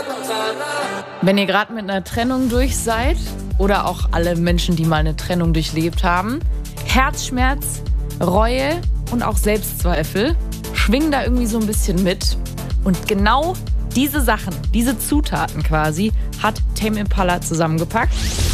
Wenn ihr gerade mit einer Trennung durch seid oder auch alle Menschen, die mal eine Trennung durchlebt haben, Herzschmerz, Reue und auch Selbstzweifel schwingen da irgendwie so ein bisschen mit. Und genau diese Sachen, diese Zutaten quasi, hat Tame Impala zusammengepackt.